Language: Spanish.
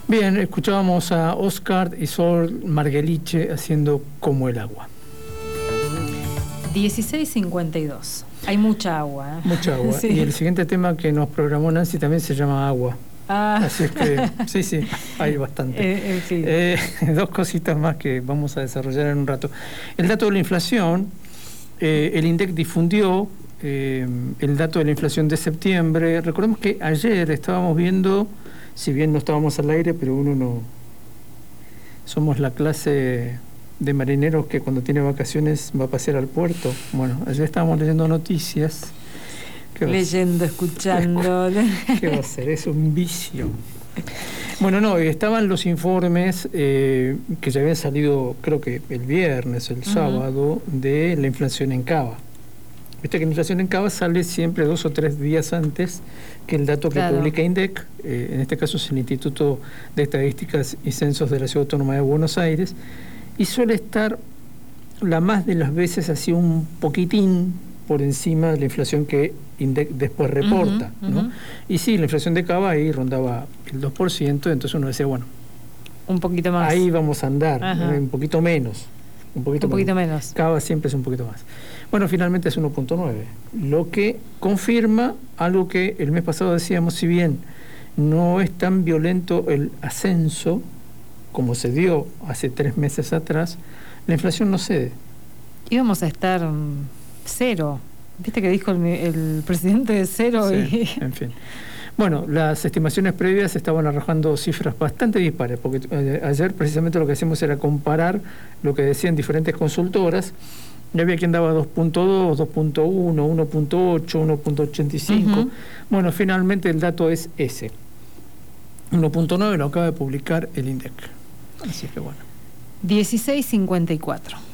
Bien, escuchábamos a Oscar y Sol Margueliche haciendo Como el agua. 16:52. Hay mucha agua. Mucha agua. Sí. Y el siguiente tema que nos programó Nancy también se llama Agua. Así es que, sí, hay bastante. Sí. Dos cositas más que vamos a desarrollar en un rato. El dato de la inflación, el INDEC difundió el dato de la inflación de septiembre. Recordemos que ayer estábamos viendo, si bien no estábamos al aire, pero uno no... Somos la clase de marineros que cuando tiene vacaciones va a pasear al puerto. Bueno, ayer estábamos leyendo noticias. Leyendo, escuchando. ¿Qué va a ser? Es un vicio. Bueno, no, estaban los informes que ya habían salido, creo que el viernes o el sábado, de la inflación en Cava. Viste que la inflación en Cava sale siempre 2 o 3 días antes que el dato que publica INDEC, en este caso es el Instituto de Estadísticas y Censos de la Ciudad Autónoma de Buenos Aires, y suele estar la más de las veces así un poquitín por encima de la inflación que INDEC después reporta, ¿no? Y sí, la inflación de Cava ahí rondaba el 2%, entonces uno decía, bueno, un poquito más. Ahí vamos a andar, un poquito menos. Un poquito menos. Cava siempre es un poquito más. Bueno, finalmente es 1.9, lo que confirma algo que el mes pasado decíamos, si bien no es tan violento el ascenso como se dio hace 3 meses atrás, la inflación no cede. Íbamos a estar 0. ¿Viste que dijo el presidente de 0? Sí, en fin. Bueno, las estimaciones previas estaban arrojando cifras bastante dispares, porque ayer precisamente lo que hacemos era comparar lo que decían diferentes consultoras, y había quien daba 2.2, 2.1, 1.8, 1.85. Bueno, finalmente el dato es ese. 1.9 lo acaba de publicar el INDEC. Así que bueno. 16:54.